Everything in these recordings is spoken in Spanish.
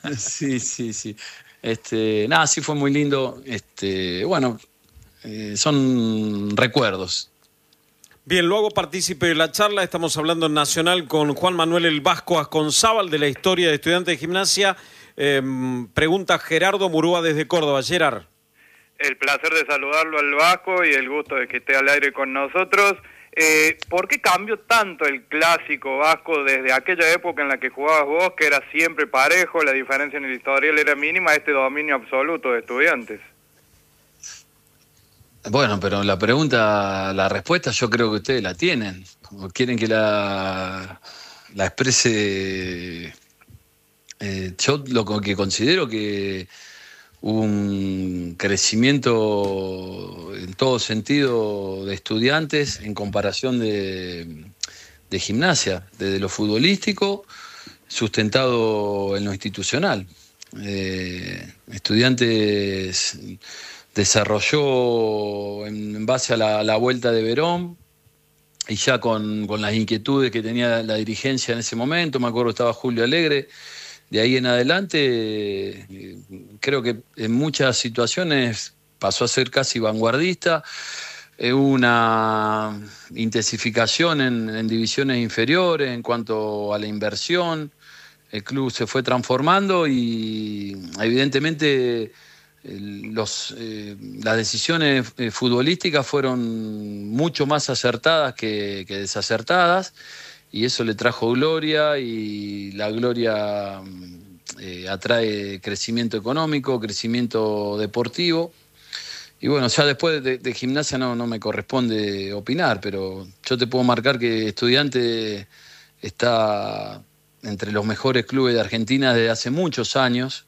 Sí, sí, sí. Nada, sí fue muy lindo. Bueno, son recuerdos. Bien, lo hago partícipe de la charla. Estamos hablando en Nacional con Juan Manuel El Vasco Asconzábal de la historia de Estudiantes de Gimnasia. Pregunta Gerardo Murúa desde Córdoba. Gerard. El placer de saludarlo al Vasco y el gusto de que esté al aire con nosotros. ¿Por qué cambió tanto el clásico vasco desde aquella época en la que jugabas vos, que era siempre parejo, la diferencia en el historial era mínima, a este dominio absoluto de Estudiantes? Bueno, pero la respuesta yo creo que ustedes la tienen. ¿O quieren que la exprese? Yo lo que considero que hubo un crecimiento en todo sentido de Estudiantes en comparación de Gimnasia, desde lo futbolístico, sustentado en lo institucional. Estudiantes desarrolló en base a la vuelta de Verón y ya con las inquietudes que tenía la dirigencia en ese momento. Me acuerdo que estaba Julio Alegre. De ahí en adelante, creo que en muchas situaciones pasó a ser casi vanguardista. Hubo una intensificación en divisiones inferiores en cuanto a la inversión. El club se fue transformando y evidentemente las decisiones futbolísticas fueron mucho más acertadas que desacertadas, y eso le trajo gloria, y la gloria atrae crecimiento económico, crecimiento deportivo. Y bueno, ya después de Gimnasia no me corresponde opinar, pero yo te puedo marcar que Estudiante está entre los mejores clubes de Argentina desde hace muchos años,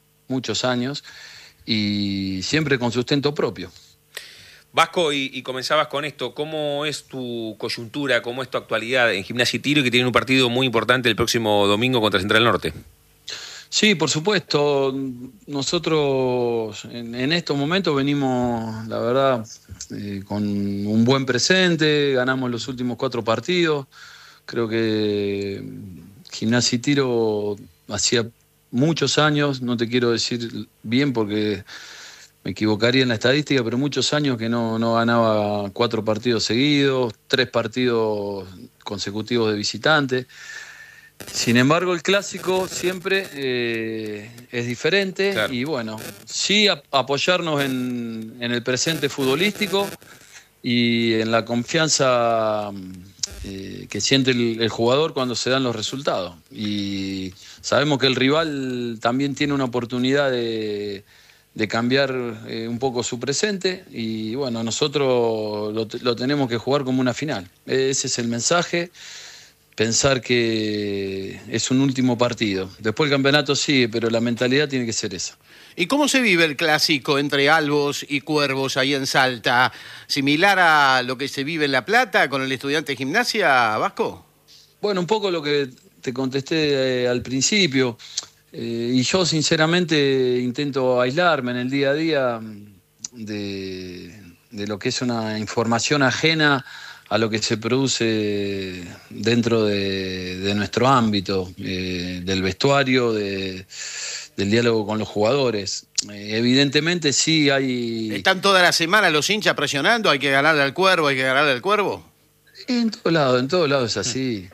y siempre con sustento propio. Vasco, y comenzabas con esto, ¿cómo es tu coyuntura, cómo es tu actualidad en Gimnasia y Tiro, que tienen un partido muy importante el próximo domingo contra Central Norte? Sí, por supuesto. Nosotros en estos momentos venimos, la verdad, con un buen presente. Ganamos los últimos 4 partidos. Creo que Gimnasia y Tiro hacía muchos años, no te quiero decir bien porque me equivocaría en la estadística, pero muchos años que no ganaba 4 partidos seguidos, 3 partidos consecutivos de visitante. Sin embargo, el clásico siempre es diferente, claro. Y bueno, sí apoyarnos en el presente futbolístico y en la confianza que siente el jugador cuando se dan los resultados. Y sabemos que el rival también tiene una oportunidad de cambiar un poco su presente, y bueno, nosotros lo tenemos que jugar como una final. Ese es el mensaje. Pensar que es un último partido. Después el campeonato sigue, pero la mentalidad tiene que ser esa. ¿Y cómo se vive el clásico entre Albos y Cuervos ahí en Salta? ¿Similar a lo que se vive en La Plata con el Estudiante de Gimnasia, Vasco? Bueno, un poco lo que te contesté al principio. Y yo sinceramente intento aislarme en el día a día de lo que es una información ajena a lo que se produce dentro de nuestro ámbito, del vestuario, del diálogo con los jugadores. Evidentemente sí hay... ¿Están toda la semana los hinchas presionando? ¿Hay que ganarle al Cuervo, hay que ganarle al Cuervo? En todos lados es así.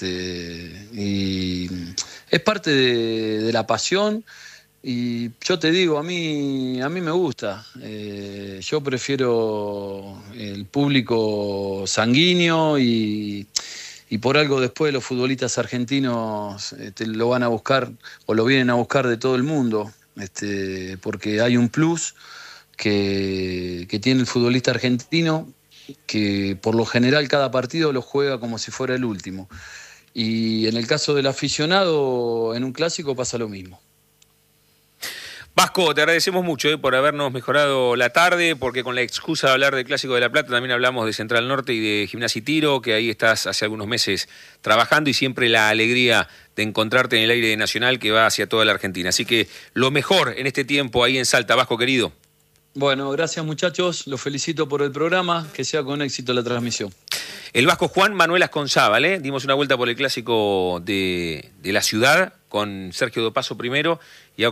Y es parte de la pasión. Y yo te digo, a mí me gusta. Yo prefiero el público sanguíneo, y por algo después los futbolistas argentinos lo van a buscar o lo vienen a buscar de todo el mundo, porque hay un plus que tiene el futbolista argentino, que por lo general cada partido lo juega como si fuera el último. Y en el caso del aficionado, en un clásico pasa lo mismo. Vasco, te agradecemos mucho por habernos mejorado la tarde, porque con la excusa de hablar del Clásico de La Plata también hablamos de Central Norte y de Gimnasia y Tiro, que ahí estás hace algunos meses trabajando, y siempre la alegría de encontrarte en el aire nacional que va hacia toda la Argentina. Así que lo mejor en este tiempo ahí en Salta, Vasco querido. Bueno, gracias muchachos, los felicito por el programa, que sea con éxito la transmisión. El Vasco Juan Manuel Asconzábal, dimos una vuelta por el Clásico de la ciudad con Sergio Dopazo primero y